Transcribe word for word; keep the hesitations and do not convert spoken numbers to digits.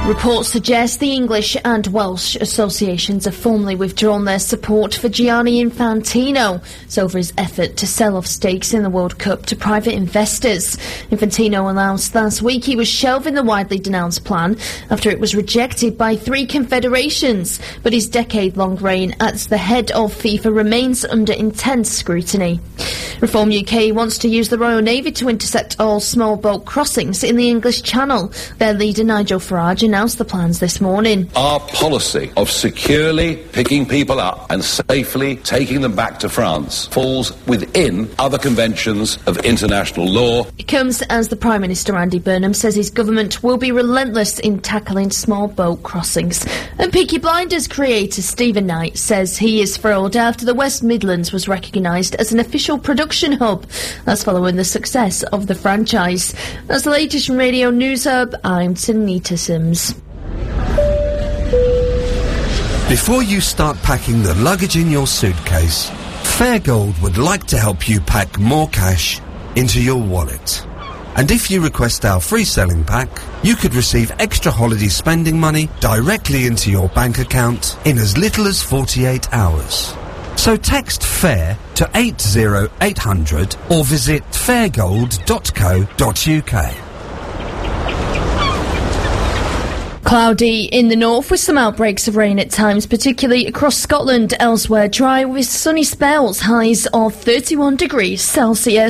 Reports suggest the English and Welsh associations have formally withdrawn their support for Gianni Infantino over his effort to sell off stakes in the World Cup to private investors. Infantino announced last week he was shelving the widely denounced plan after it was rejected by three confederations, but his decade-long reign as the head of FIFA remains under intense scrutiny. Reform U K wants to use the Royal Navy to intercept all small boat crossings in the English Channel. Their leader Nigel Farage announced the plans this morning. Our policy of securely picking people up and safely taking them back to France falls within other conventions of international law. It comes as the Prime Minister Andy Burnham says his government will be relentless in tackling small boat crossings. And Peaky Blinders creator Stephen Knight says he is thrilled after the West Midlands was recognised as an official production hub. That's following the success of the franchise. That's the latest from Radio News Hub. I'm Tanita Sims. Before you start packing the luggage in your suitcase, Fairgold would like to help you pack more cash into your wallet. And if you request our free selling pack, you could receive extra holiday spending money directly into your bank account in as little as forty-eight hours. So text FAIR to eight zero eight hundred or visit fairgold dot co dot uk. Cloudy in the north with some outbreaks of rain at times, particularly across Scotland. Elsewhere dry with sunny spells, highs of thirty-one degrees Celsius.